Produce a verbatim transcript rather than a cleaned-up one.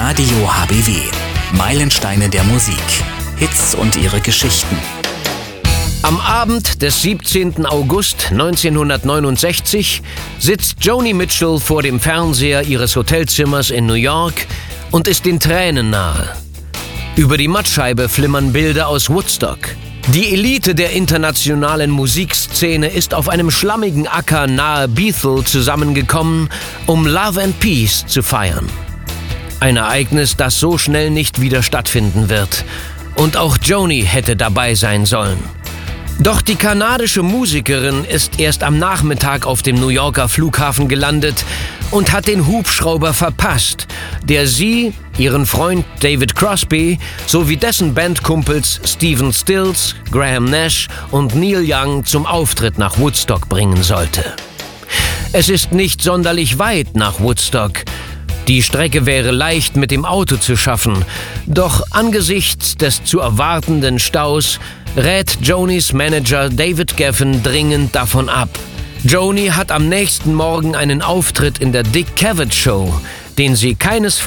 Radio H B W. Meilensteine der Musik. Hits und ihre Geschichten. Am Abend des siebzehnten August neunzehnhundertneunundsechzig sitzt Joni Mitchell vor dem Fernseher ihres Hotelzimmers in New York und ist den Tränen nahe. Über die Mattscheibe flimmern Bilder aus Woodstock. Die Elite der internationalen Musikszene ist auf einem schlammigen Acker nahe Bethel zusammengekommen, um Love and Peace zu feiern. Ein Ereignis, das so schnell nicht wieder stattfinden wird. Und auch Joni hätte dabei sein sollen. Doch die kanadische Musikerin ist erst am Nachmittag auf dem New Yorker Flughafen gelandet und hat den Hubschrauber verpasst, der sie, ihren Freund David Crosby sowie dessen Bandkumpels Stephen Stills, Graham Nash und Neil Young zum Auftritt nach Woodstock bringen sollte. Es ist nicht sonderlich weit nach Woodstock. Die Strecke wäre leicht mit dem Auto zu schaffen, doch angesichts des zu erwartenden Staus rät Jonis Manager David Geffen dringend davon ab. Joni hat am nächsten Morgen einen Auftritt in der Dick Cavett Show, den sie keinesfalls